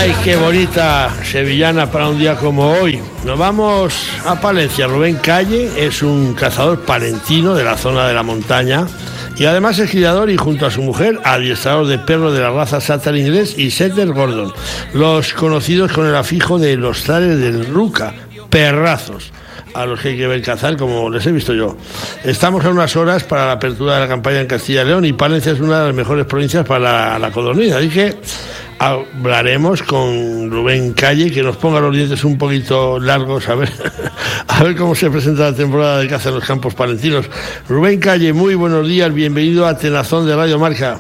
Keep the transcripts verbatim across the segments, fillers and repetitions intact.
Ay, qué bonita sevillana para un día como hoy. Nos vamos a Palencia. Rubén Calle es un cazador palentino de la zona de la montaña y además es criador y junto a su mujer adiestrador de perros de la raza Setter inglés y Setter Gordon, los conocidos con el afijo de los zares del Ruca, perrazos a los que hay que ver cazar como les he visto yo. Estamos a unas horas para la apertura de la campaña en Castilla y León y Palencia es una de las mejores provincias para la, la codorniz, así que hablaremos con Rubén Calle, que nos ponga los dientes un poquito largos a ver, a ver cómo se presenta la temporada de caza en los campos palentinos. Rubén Calle, muy buenos días, bienvenido a Tenazón de Radio Marca.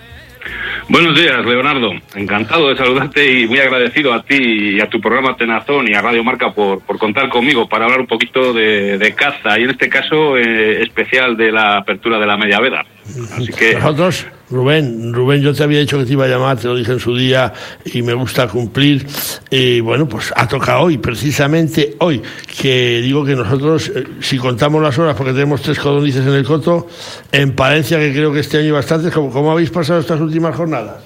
Buenos días, Leonardo. Encantado de saludarte y muy agradecido a ti y a tu programa Tenazón y a Radio Marca por, por contar conmigo para hablar un poquito de, de caza y en este caso eh, especial de la apertura de la Media Veda. Así que nosotros, Rubén, Rubén, yo te había dicho que te iba a llamar, te lo dije en su día y me gusta cumplir. Y bueno, pues ha tocado hoy, precisamente hoy, que digo que nosotros, eh, si contamos las horas, porque tenemos tres codornices en el coto, en Palencia, que creo que este año hay bastantes, ¿cómo, cómo habéis pasado estas últimas jornadas?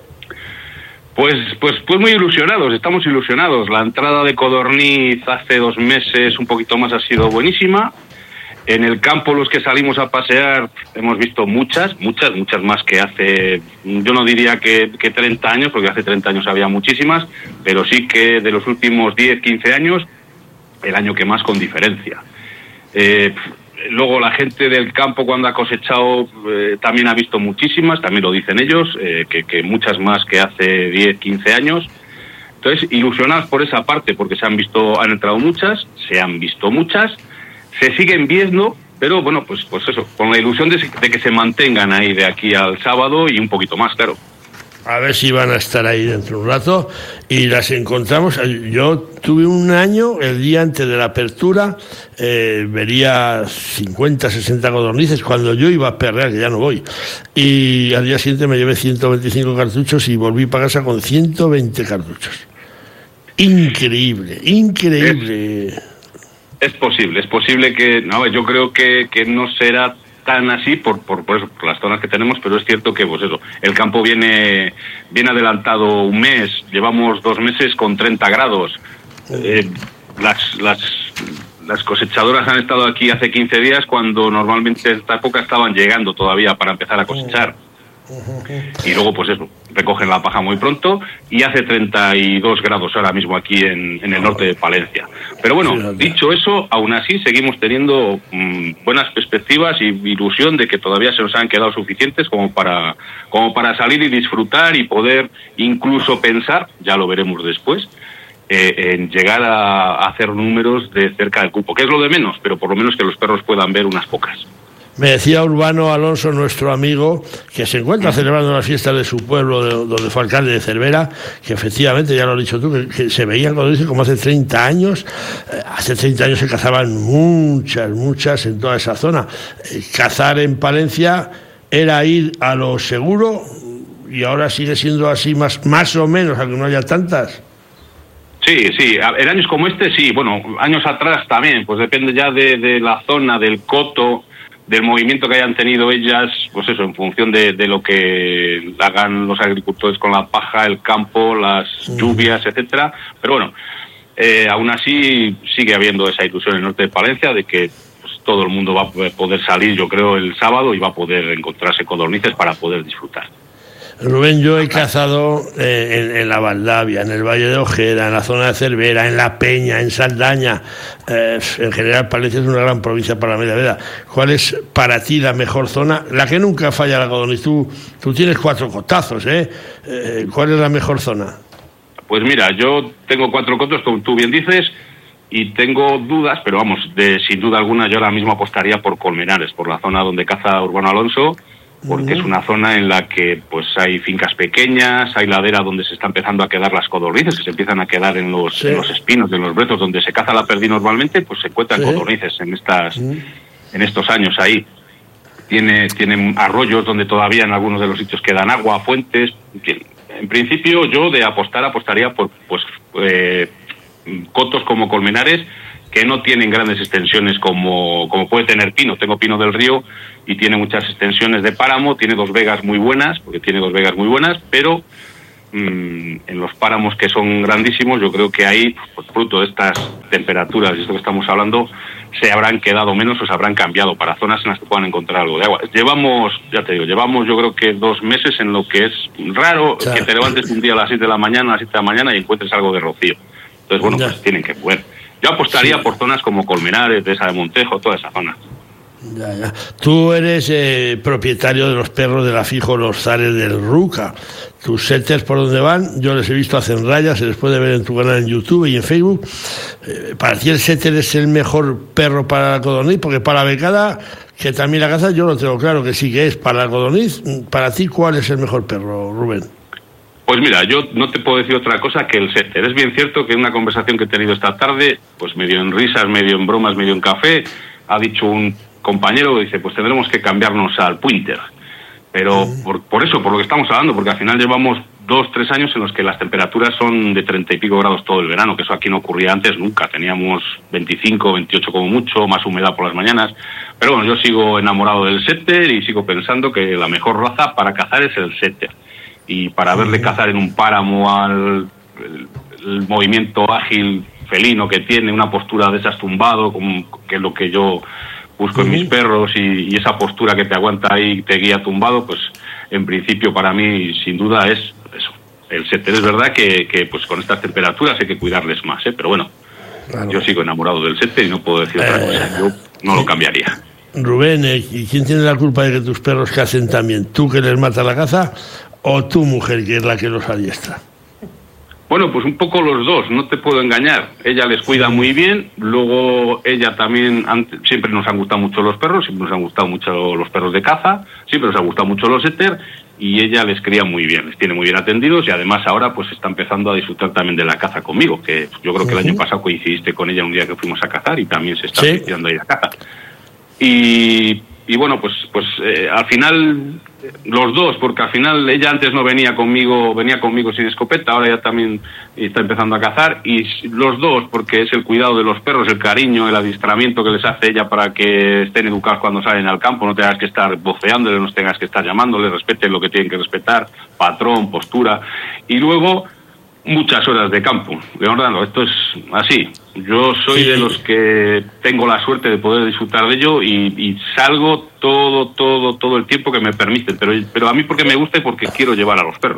Pues, pues, pues muy ilusionados, estamos ilusionados. La entrada de codorniz hace dos meses, un poquito más, ha sido buenísima. En el campo, los que salimos a pasear, hemos visto muchas, muchas, muchas más que hace, yo no diría que, que treinta años, porque hace treinta años había muchísimas, pero sí que de los últimos diez, quince años, el año que más con diferencia. Eh, luego la gente del campo cuando ha cosechado eh, también ha visto muchísimas, también lo dicen ellos, eh, que, que muchas más que hace diez, quince años. Entonces, ilusionados por esa parte, porque se han visto, han entrado muchas, se han visto muchas, se siguen viendo, pero bueno, pues pues eso, con la ilusión de, de que se mantengan ahí de aquí al sábado y un poquito más, claro. A ver si van a estar ahí dentro de un rato y las encontramos. Yo tuve un año, el día antes de la apertura, eh, vería cincuenta, sesenta codornices cuando yo iba a perrear, que ya no voy. Y al día siguiente me llevé ciento veinticinco cartuchos y volví para casa con ciento veinte cartuchos. Increíble, increíble. Es... Es posible, es posible que, no, yo creo que, que no será tan así por, por, por eso, por las zonas que tenemos, pero es cierto que, pues eso, el campo viene, viene adelantado un mes, llevamos dos meses con treinta grados, eh, las, las, las cosechadoras han estado aquí hace quince días cuando normalmente en esta época estaban llegando todavía para empezar a cosechar. Y luego pues eso, recogen la paja muy pronto y hace treinta y dos grados ahora mismo aquí en, en el norte de Palencia. Pero bueno, dicho eso, aún así seguimos teniendo mmm, buenas perspectivas y ilusión de que todavía se nos han quedado suficientes como para, como para salir y disfrutar y poder incluso pensar, ya lo veremos después, eh, en llegar a, a hacer números de cerca del cupo, que es lo de menos, pero por lo menos que los perros puedan ver unas pocas. Me decía Urbano Alonso, nuestro amigo, que se encuentra celebrando las fiestas de su pueblo, de, donde fue alcalde de Cervera, que efectivamente, ya lo has dicho tú, que, que se veían, cuando dice, como hace treinta años, eh, hace treinta años se cazaban muchas, muchas en toda esa zona. Eh, cazar en Palencia era ir a lo seguro y ahora sigue siendo así más, más o menos, aunque no haya tantas. Sí, sí, en años como este sí, bueno, años atrás también, pues depende ya de, de la zona, del coto, del movimiento que hayan tenido ellas, pues eso, en función de, de lo que hagan los agricultores con la paja, el campo, las lluvias, etcétera. Pero bueno, eh, aún así sigue habiendo esa ilusión en el norte de Palencia de que pues, todo el mundo va a poder salir, yo creo, el sábado y va a poder encontrarse codornices para poder disfrutar. Rubén, yo he cazado eh, en, en la Valdavia, en el Valle de Ojeda, en la zona de Cervera, en La Peña, en Saldaña. Eh, en general, Palencia es una gran provincia para la Media Veda. ¿Cuál es para ti la mejor zona? La que nunca falla la codorniz. Tú, tú tienes cuatro cotazos, ¿eh? eh ¿Cuál es la mejor zona? Pues mira, yo tengo cuatro cotos, como tú bien dices, y tengo dudas, pero vamos, de sin duda alguna yo ahora mismo apostaría por Colmenares, por la zona donde caza Urbano Alonso, porque uh-huh. es una zona en la que pues hay fincas pequeñas, hay ladera donde se está empezando a quedar las codornices, que se empiezan a quedar en los, sí. en los espinos, en los brezos, donde se caza la perdiz normalmente, pues se encuentran sí. codornices en estas, uh-huh. en estos años ahí. Tiene, tienen arroyos donde todavía en algunos de los sitios quedan agua, fuentes. En principio yo de apostar apostaría por pues eh, cotos como Colmenares, que no tienen grandes extensiones como, como puede tener Pino. Tengo Pino del Río y tiene muchas extensiones de páramo, tiene dos vegas muy buenas, porque tiene dos vegas muy buenas, pero mmm, en los páramos que son grandísimos, yo creo que ahí, pues, fruto de estas temperaturas y esto que estamos hablando, se habrán quedado menos o se habrán cambiado para zonas en las que puedan encontrar algo de agua. Llevamos, ya te digo, llevamos yo creo que dos meses en lo que es raro claro. que te levantes un día a las siete de la mañana, a las siete de la mañana y encuentres algo de rocío. Entonces, bueno, ya. pues tienen que poder. Yo apostaría sí. por zonas como Colmenares, Dehesa de Montejo, toda esa zona. Ya, ya. Tú eres eh, propietario de los perros de la Fijo Los Zares del Ruca. Tus setters por donde van, yo les he visto hacer rayas, se les puede ver en tu canal en YouTube y en Facebook. Eh, para ti el setter es el mejor perro para la codorniz, porque para la becada, que también la caza, yo lo tengo claro que sí que es para la codorniz. Para ti, ¿cuál es el mejor perro, Rubén? Pues mira, yo no te puedo decir otra cosa que el setter. Es bien cierto que en una conversación que he tenido esta tarde, pues medio en risas, medio en bromas, medio en café, ha dicho un compañero, dice, pues tendremos que cambiarnos al Pointer. Pero mm. por, por eso, por lo que estamos hablando, porque al final llevamos dos, tres años en los que las temperaturas son de treinta y pico grados todo el verano, que eso aquí no ocurría antes nunca. Teníamos veinticinco, veintiocho como mucho, más humedad por las mañanas. Pero bueno, yo sigo enamorado del setter y sigo pensando que la mejor raza para cazar es el setter. Y para verle cazar en un páramo al el, el movimiento ágil felino que tiene, una postura de esas tumbado, como, que es lo que yo busco en mis perros, y, y esa postura que te aguanta ahí, te guía tumbado, pues en principio para mí sin duda es eso, el setter. Es verdad que, que pues con estas temperaturas hay que cuidarles más, ¿eh? Pero bueno, claro. yo sigo enamorado del setter y no puedo decir otra cosa, yo no lo cambiaría. Rubén, ¿y quién tiene la culpa de que tus perros cacen también? ¿Tú que les matas la caza o tu mujer que es la que los adiestra? Bueno, pues un poco los dos, no te puedo engañar. Ella les cuida muy bien, luego ella también, antes, siempre nos han gustado mucho los perros, siempre nos han gustado mucho los perros de caza, siempre nos han gustado mucho los setter, y ella les cría muy bien, les tiene muy bien atendidos, y además ahora pues está empezando a disfrutar también de la caza conmigo, que yo creo que el uh-huh. año pasado coincidiste con ella un día que fuimos a cazar y también se está ¿Sí? tirando ahí a caza. Y, y bueno, pues, pues eh, al final... los dos, porque al final ella antes no venía conmigo, venía conmigo sin escopeta, ahora ya también está empezando a cazar, y los dos, porque es el cuidado de los perros, el cariño, el adiestramiento que les hace ella para que estén educados cuando salen al campo, no tengas que estar voceándoles, no tengas que estar llamándoles, respeten lo que tienen que respetar, patrón, postura, y luego muchas horas de campo. Leonardo, esto es así. Yo soy sí. de los que tengo la suerte de poder disfrutar de ello y, y salgo todo, todo, todo el tiempo que me permiten, pero, pero a mí porque me gusta y porque quiero llevar a los perros.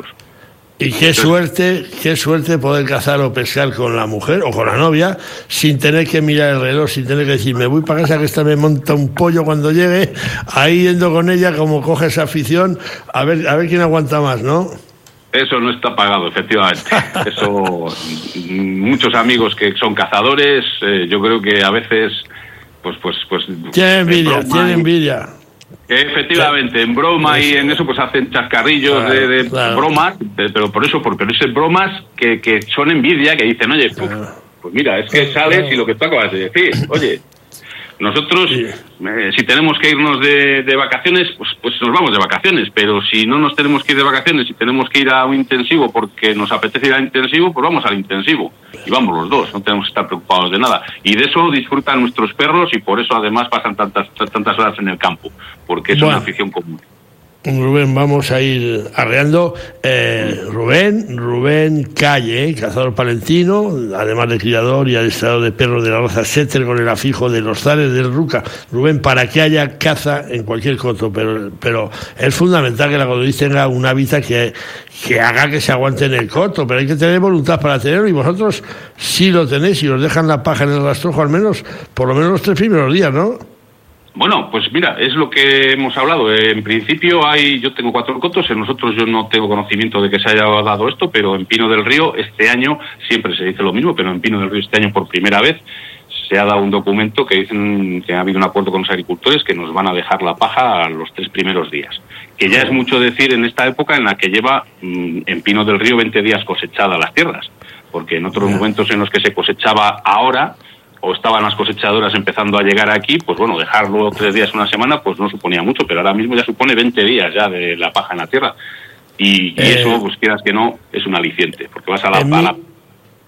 Y qué Entonces, suerte, qué suerte poder cazar o pescar con la mujer o con la novia sin tener que mirar el reloj, sin tener que decir, me voy para casa que esta me monta un pollo cuando llegue, ahí yendo con ella como coge esa afición, a ver, a ver quién aguanta más, ¿no? Eso no está pagado, efectivamente. Eso, muchos amigos que son cazadores, eh, yo creo que a veces, pues, pues, pues. Tiene envidia, tiene envidia. Efectivamente, en broma y en eso pues hacen chascarrillos claro, de, de claro. bromas, de, pero por eso, por, pero es bromas que, que son envidia, que dicen, oye, pues, pues mira, es que sales y lo que tú acabas de decir, oye. Nosotros, sí. eh, si tenemos que irnos de, de vacaciones, pues, pues nos vamos de vacaciones, pero si no nos tenemos que ir de vacaciones y tenemos que ir a un intensivo porque nos apetece ir al intensivo, pues vamos al intensivo. Y vamos los dos, no tenemos que estar preocupados de nada. Y de eso disfrutan nuestros perros y por eso además pasan tantas, tantas horas en el campo, porque es bueno. una afición común. Rubén, vamos a ir arreando. Eh, Rubén, Rubén Calle, cazador palentino, además de criador y adiestrador de perros de la raza setter con el afijo de los Zares del Ruca. Rubén, para que haya caza en cualquier coto, pero, pero es fundamental que la codorniz tenga un hábitat que, que haga que se aguante en el coto, pero hay que tener voluntad para tenerlo y vosotros sí lo tenéis y os dejan la paja en el rastrojo al menos, por lo menos los tres primeros días, ¿no? Bueno, pues mira, es lo que hemos hablado. En principio hay, yo tengo cuatro cotos, en nosotros yo no tengo conocimiento de que se haya dado esto, pero en Pino del Río este año, siempre se dice lo mismo, pero en Pino del Río este año por primera vez se ha dado un documento que dicen que ha habido un acuerdo con los agricultores que nos van a dejar la paja a los tres primeros días. Que ya es mucho decir en esta época en la que lleva en Pino del Río veinte días cosechadas las tierras, porque en otros momentos en los que se cosechaba ahora, o estaban las cosechadoras empezando a llegar aquí, pues bueno, dejarlo tres días, una semana, pues no suponía mucho, pero ahora mismo ya supone veinte días ya de la paja en la tierra. Y, y eh, eso, pues quieras que no, es un aliciente, porque vas a la... En, a mi, la...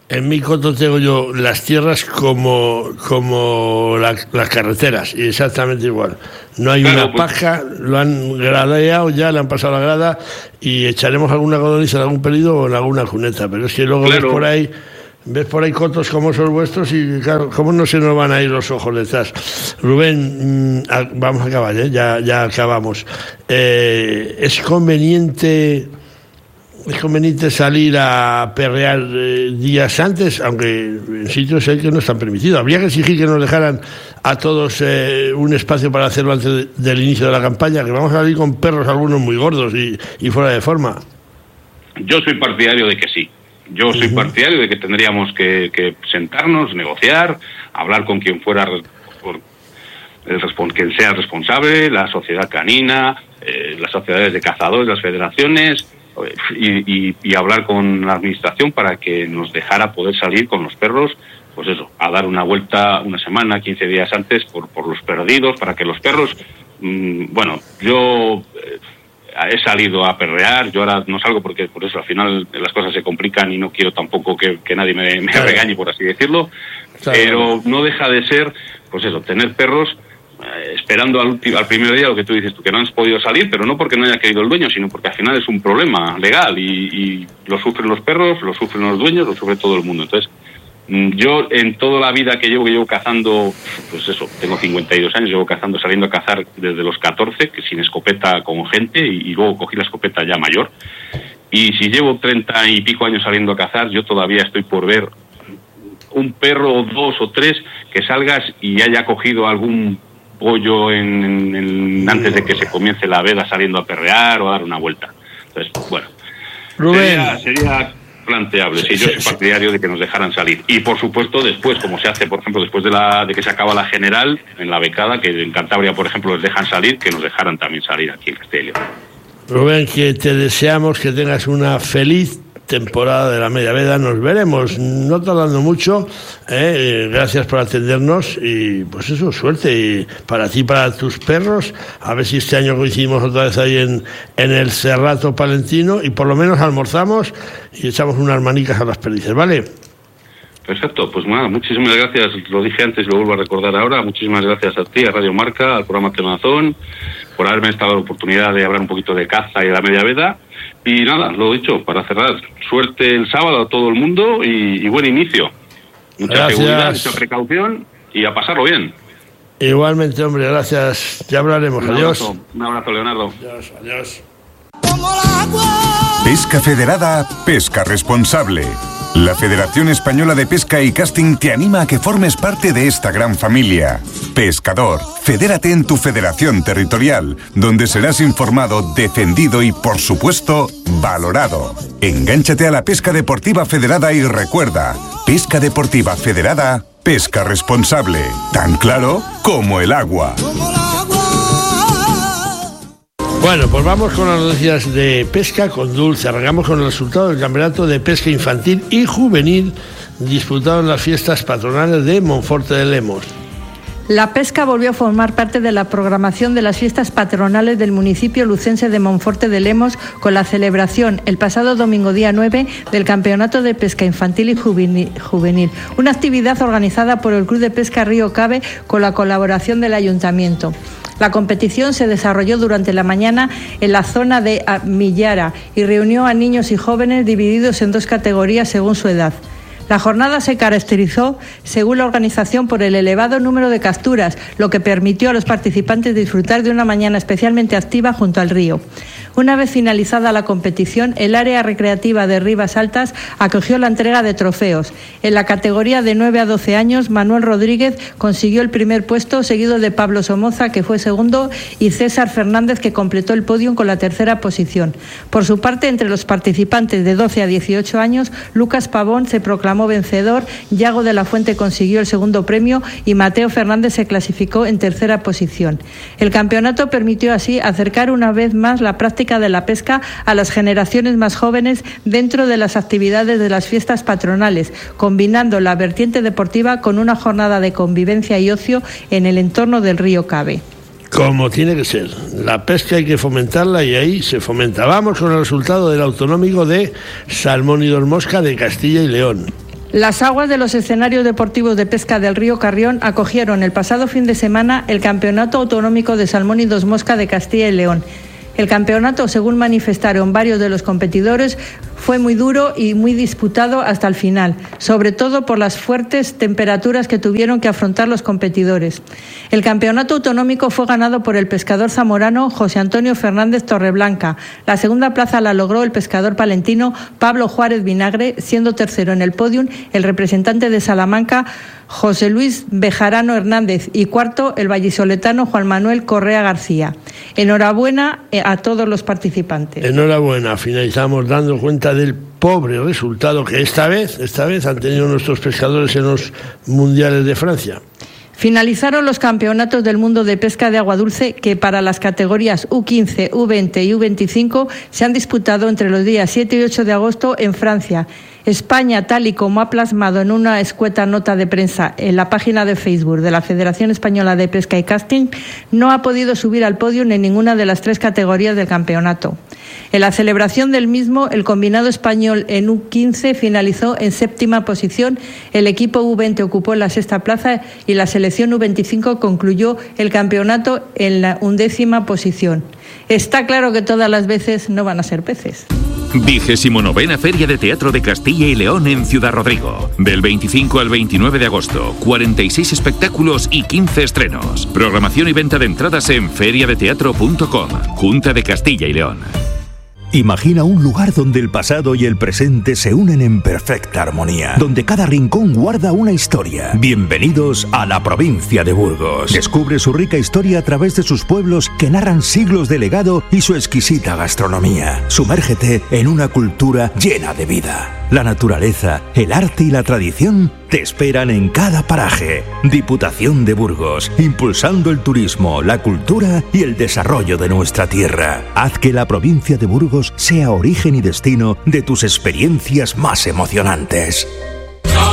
En mi coto tengo yo las tierras como, como la, las carreteras, y exactamente igual. No hay claro, una pues... paja, lo han gradeado ya, le han pasado la grada y echaremos alguna codorniz en algún pelido o en alguna cuneta, pero es que luego claro. ves por ahí ves por ahí cotos como son vuestros y claro, cómo no se nos van a ir los ojos detrás. Rubén, vamos a acabar, ¿eh? ya, ya acabamos. Eh, es conveniente... ¿Es conveniente salir a perrear eh, días antes, aunque en sitios hay que no están permitidos? Habría que exigir que nos dejaran a todos eh, un espacio para hacerlo antes de, del inicio de la campaña, que vamos a salir con perros algunos muy gordos y, y fuera de forma. Yo soy partidario de que sí. Yo soy uh-huh. partidario de que tendríamos que, que sentarnos, negociar, hablar con quien fuera, por el, quien sea responsable, la sociedad canina, eh, las sociedades de cazadores, las federaciones... Y, y, y hablar con la administración para que nos dejara poder salir con los perros, pues eso, a dar una vuelta una semana, quince días antes por, por los perdidos, para que los perros, mmm, bueno, yo eh, he salido a perrear, yo ahora no salgo porque por eso al final las cosas se complican y no quiero tampoco que, que nadie me, me claro. regañe, por así decirlo, claro. pero no deja de ser, pues eso, tener perros Eh, esperando al, al primer día, lo que tú dices tú, que no has podido salir, pero no porque no haya querido el dueño, sino porque al final es un problema legal y, y lo sufren los perros, lo sufren los dueños, lo sufre todo el mundo. Entonces, yo en toda la vida que llevo, que llevo cazando, pues eso, tengo cincuenta y dos años, llevo cazando, saliendo a cazar desde los catorce, que sin escopeta con gente, y, y luego cogí la escopeta ya mayor. Y si llevo treinta y pico años saliendo a cazar, yo todavía estoy por ver un perro o dos o tres que salgas y haya cogido algún pollo en, en, en, antes de que se comience la veda saliendo a perrear o a dar una vuelta. Entonces, bueno, Rubén, sería, sería planteable, sí, yo soy partidario de que nos dejaran salir. Y por supuesto, después, como se hace, por ejemplo, después de la de que se acaba la general, en la becada, que en Cantabria, por ejemplo, les dejan salir, que nos dejaran también salir aquí en Castilla y León. Rubén, que te deseamos que tengas una feliz temporada de la media veda. Nos veremos no tardando mucho, ¿eh? Gracias por atendernos y pues eso, suerte y para ti, para tus perros, a ver si este año coincidimos otra vez ahí en, en el Cerrato Palentino y por lo menos almorzamos y echamos unas manicas a las perdices, ¿vale? Perfecto, pues nada, muchísimas gracias, lo dije antes y lo vuelvo a recordar ahora, muchísimas gracias a ti, a Radio Marca, al programa Temazón, por haberme dado la oportunidad de hablar un poquito de caza y de la media veda. Y nada, lo dicho, para cerrar, suerte el sábado a todo el mundo y, y buen inicio. Mucha gracias. Seguridad, mucha precaución y a pasarlo bien. Igualmente, hombre, gracias. Ya hablaremos. Un adiós. Abrazo, un abrazo, Leonardo. Adiós, adiós. Pesca Federada, pesca responsable. La Federación Española de Pesca y Casting te anima a que formes parte de esta gran familia. Pescador, fedérate en tu federación territorial, donde serás informado, defendido y, por supuesto, valorado. Engánchate a la pesca deportiva federada y recuerda, pesca deportiva federada, pesca responsable. Tan claro como el agua. Bueno, pues vamos con las noticias de pesca con Dulce. Arrancamos con el resultado del Campeonato de Pesca Infantil y Juvenil disputado en las fiestas patronales de Monforte de Lemos. La pesca volvió a formar parte de la programación de las fiestas patronales del municipio lucense de Monforte de Lemos con la celebración el pasado domingo día nueve del Campeonato de Pesca Infantil y Juvenil, una actividad organizada por el Club de Pesca Río Cabe con la colaboración del Ayuntamiento. La competición se desarrolló durante la mañana en la zona de Millara y reunió a niños y jóvenes divididos en dos categorías según su edad. La jornada se caracterizó, según la organización, por el elevado número de capturas, lo que permitió a los participantes disfrutar de una mañana especialmente activa junto al río. Una vez finalizada la competición, el área recreativa de Rivas Altas acogió la entrega de trofeos. En la categoría de nueve a doce años, Manuel Rodríguez consiguió el primer puesto, seguido de Pablo Somoza, que fue segundo, y César Fernández, que completó el podio con la tercera posición. Por su parte, entre los participantes de doce a dieciocho años, Lucas Pavón se proclamó vencedor, Yago de la Fuente consiguió el segundo premio y Mateo Fernández se clasificó en tercera posición. El campeonato permitió así acercar una vez más la práctica de la pesca a las generaciones más jóvenes dentro de las actividades de las fiestas patronales, combinando la vertiente deportiva con una jornada de convivencia y ocio en el entorno del río Cabe. Como tiene que ser. La pesca hay que fomentarla y ahí se fomenta. Vamos con el resultado del autonómico de Salmón y Dos Mosca de Castilla y León. Las aguas de los escenarios deportivos de pesca del río Carrión acogieron el pasado fin de semana el Campeonato Autonómico de Salmón y Dos Mosca de Castilla y León. El campeonato, según manifestaron varios de los competidores, fue muy duro y muy disputado hasta el final, sobre todo por las fuertes temperaturas que tuvieron que afrontar los competidores. El campeonato autonómico fue ganado por el pescador zamorano José Antonio Fernández Torreblanca. La segunda plaza la logró el pescador palentino Pablo Juárez Vinagre, siendo tercero en el podium el representante de Salamanca José Luis Bejarano Hernández y cuarto el vallisoletano Juan Manuel Correa García. Enhorabuena a todos los participantes. Enhorabuena, finalizamos dando cuenta del pobre resultado que esta vez, esta vez han tenido nuestros pescadores en los mundiales de Francia. Finalizaron los campeonatos del mundo de pesca de agua dulce que para las categorías U quince, U veinte y U veinticinco se han disputado entre los días siete y ocho de agosto en Francia. España, tal y como ha plasmado en una escueta nota de prensa en la página de Facebook de la Federación Española de Pesca y Casting, no ha podido subir al podio en ninguna de las tres categorías del campeonato. En la celebración del mismo, el combinado español en U quince finalizó en séptima posición, el equipo U veinte ocupó la sexta plaza y la selección U veinticinco concluyó el campeonato en la undécima posición. Está claro que todas las veces no van a ser peces. Vigésimo novena Feria de Teatro de Castilla y León en Ciudad Rodrigo. Del veinticinco al veintinueve de agosto, cuarenta y seis espectáculos y quince estrenos. Programación y venta de entradas en feria de teatro punto com. Junta de Castilla y León. Imagina un lugar donde el pasado y el presente se unen en perfecta armonía, donde cada rincón guarda una historia. Bienvenidos a la provincia de Burgos. Descubre su rica historia a través de sus pueblos que narran siglos de legado y su exquisita gastronomía. Sumérgete en una cultura llena de vida. La naturaleza, el arte y la tradición te esperan en cada paraje. Diputación de Burgos, impulsando el turismo, la cultura y el desarrollo de nuestra tierra. Haz que la provincia de Burgos sea origen y destino de tus experiencias más emocionantes.